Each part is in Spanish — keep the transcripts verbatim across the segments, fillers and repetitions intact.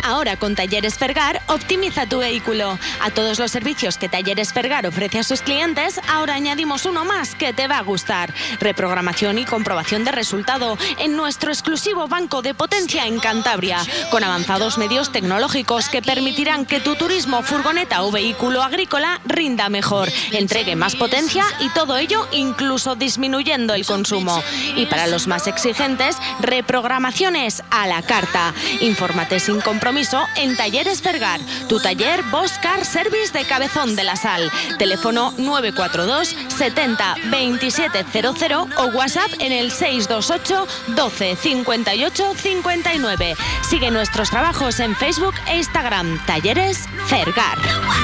Ahora con Talleres Fergar, optimiza tu vehículo. A todos los servicios que Talleres Fergar ofrece a sus clientes, ahora añadimos uno más que te va a gustar. Reprogramación y comprobación de resultado en nuestro exclusivo banco de potencia en Cantabria, con avanzados medios tecnológicos que permitirán que tu turismo, furgoneta o vehículo agrícola rinda mejor, entregue más potencia y todo ello incluso disminuyendo el consumo. Y para los más exigentes, reprogramaciones a la carta. Infórmate sin compromiso en Talleres Fergar, tu taller Bosch Car Service de Cabezón de la Sal. Teléfono nueve cuatro dos setenta veintisiete cero cero o WhatsApp en el seis dos ocho doce cincuenta y ocho cincuenta y nueve. Sigue nuestros trabajos en Facebook e Instagram. Talleres Fergar.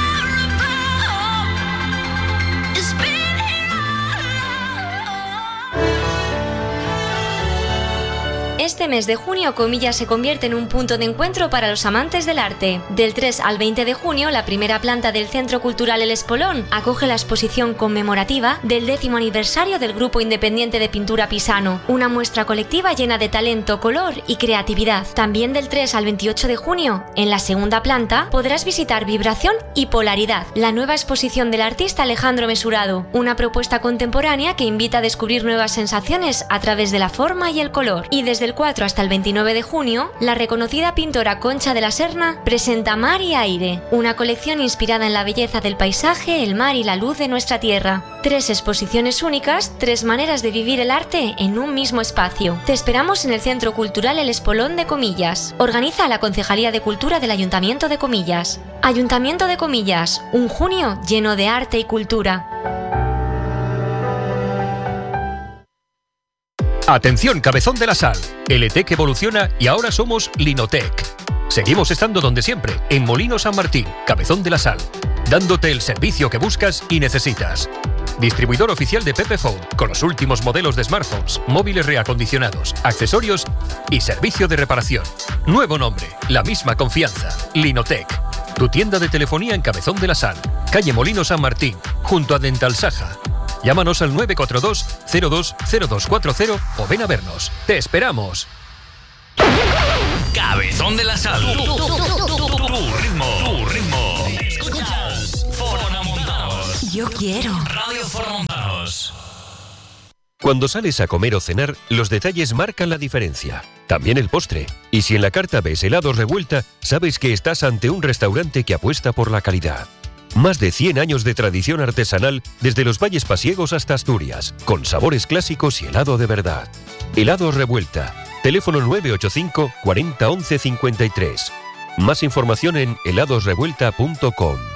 Este mes de junio, Comillas se convierte en un punto de encuentro para los amantes del arte. Del tres al veinte de junio, la primera planta del Centro Cultural El Espolón acoge la exposición conmemorativa del décimo aniversario del Grupo Independiente de Pintura Pisano, una muestra colectiva llena de talento, color y creatividad. También del tres al veintiocho de junio, en la segunda planta, podrás visitar Vibración y Polaridad, la nueva exposición del artista Alejandro Mesurado, una propuesta contemporánea que invita a descubrir nuevas sensaciones a través de la forma y el color. Y desde el cuatro hasta el veintinueve de junio, la reconocida pintora Concha de la Serna presenta Mar y Aire, una colección inspirada en la belleza del paisaje, el mar y la luz de nuestra tierra. Tres exposiciones únicas, tres maneras de vivir el arte en un mismo espacio. Te esperamos en el Centro Cultural El Espolón de Comillas. Organiza la Concejalía de Cultura del Ayuntamiento de Comillas. Ayuntamiento de Comillas, un junio lleno de arte y cultura. Atención, Cabezón de la Sal. L T E C evoluciona y ahora somos Linotec. Seguimos estando donde siempre, en Molino San Martín, Cabezón de la Sal, dándote el servicio que buscas y necesitas. Distribuidor oficial de Pepephone, con los últimos modelos de smartphones, móviles reacondicionados, accesorios y servicio de reparación. Nuevo nombre, la misma confianza. Linotec. Tu tienda de telefonía en Cabezón de la Sal, calle Molino San Martín, junto a Dental Saja. Llámanos al nueve cuatro dos cero dos cero dos cuatro cero o ven a vernos. ¡Te esperamos! Cabezón de la Sal. Tu, tu, tu, tu, tu, tu, tu ritmo. Tu ritmo. Escuchas Formontanos. Yo quiero. Radio Formontanos. Cuando sales a comer o cenar, los detalles marcan la diferencia. También el postre. Y si en la carta ves helados revuelta, sabes que estás ante un restaurante que apuesta por la calidad. Más de cien años de tradición artesanal desde los valles pasiegos hasta Asturias, con sabores clásicos y helado de verdad. Helados Revuelta. Teléfono nueve ocho cinco cuarenta once cincuenta y tres. Más información en heladosrevuelta punto com.